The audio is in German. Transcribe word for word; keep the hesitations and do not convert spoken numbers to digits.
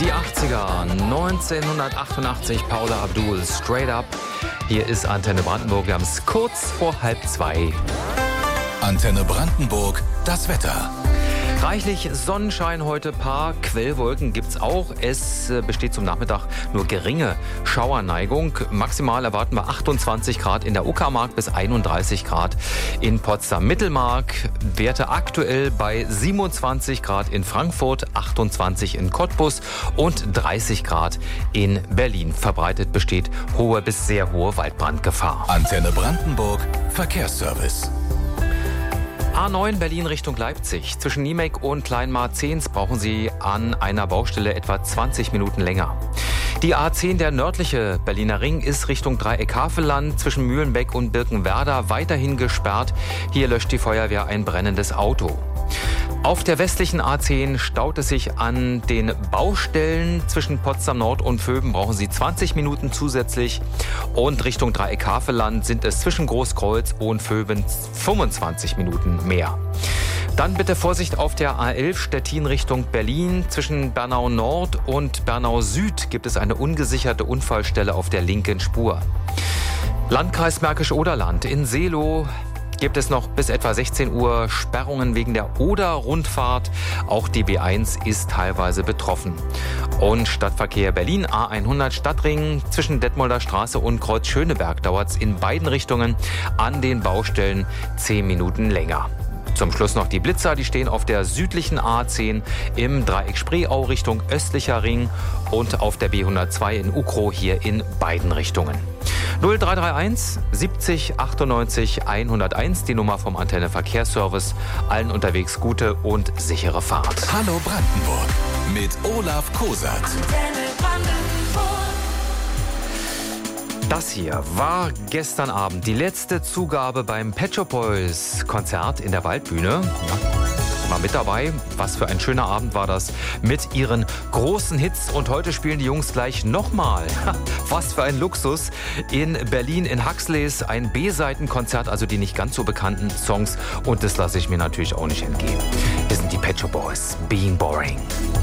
Die achtziger, neunzehnhundertachtundachtzig, Paula Abdul, Straight Up. Hier ist Antenne Brandenburg, wir haben es kurz vor halb zwei. Antenne Brandenburg, das Wetter. Reichlich Sonnenschein heute, paar Quellwolken gibt's auch. Es besteht zum Nachmittag nur geringe Schauerneigung. Maximal erwarten wir achtundzwanzig Grad in der Uckermark bis einunddreißig Grad in Potsdam Mittelmark. Werte aktuell bei siebenundzwanzig Grad in Frankfurt, achtundzwanzig in Cottbus und dreißig Grad in Berlin. Verbreitet besteht hohe bis sehr hohe Waldbrandgefahr. Antenne Brandenburg, Verkehrsservice. A neun Berlin Richtung Leipzig. Zwischen Niemek und Kleinmarzens brauchen Sie an einer Baustelle etwa zwanzig Minuten länger. Die A zehn, der nördliche Berliner Ring, ist Richtung Dreieck-Havelland zwischen Mühlenbeck und Birkenwerder weiterhin gesperrt. Hier löscht die Feuerwehr ein brennendes Auto. Auf der westlichen A zehn staut es sich an den Baustellen. Zwischen Potsdam Nord und Vöben brauchen Sie zwanzig Minuten zusätzlich. Und Richtung Dreieck-Havelland sind es zwischen Großkreuz und Vöben fünfundzwanzig Minuten mehr. Dann bitte Vorsicht auf der A elf Stettin Richtung Berlin. Zwischen Bernau Nord und Bernau Süd gibt es eine ungesicherte Unfallstelle auf der linken Spur. Landkreis Märkisch-Oderland in Seelow gibt es noch bis etwa sechzehn Uhr Sperrungen wegen der Oder-Rundfahrt. Auch die B eins ist teilweise betroffen. Und Stadtverkehr Berlin A hundert Stadtring zwischen Detmolder Straße und Kreuz Schöneberg dauert es in beiden Richtungen an den Baustellen zehn Minuten länger. Zum Schluss noch die Blitzer, die stehen auf der südlichen A zehn im Dreieck Spreeau Richtung östlicher Ring und auf der B hundertzwei in Ukrow hier in beiden Richtungen. null drei drei eins siebzig achtundneunzig hunderteins, die Nummer vom Antenne Verkehrsservice. Allen unterwegs gute und sichere Fahrt. Hallo Brandenburg mit Olaf Kosat. Das hier war gestern Abend die letzte Zugabe beim Pet Shop Boys Konzert in der Waldbühne. Ja, war mit dabei. Was für ein schöner Abend war das mit ihren großen Hits. Und heute spielen die Jungs gleich nochmal. Was für ein Luxus. In Berlin in Huxleys ein B-Seiten-Konzert, also die nicht ganz so bekannten Songs. Und das lasse ich mir natürlich auch nicht entgehen. Hier sind die Pet Shop Boys, Being Boring.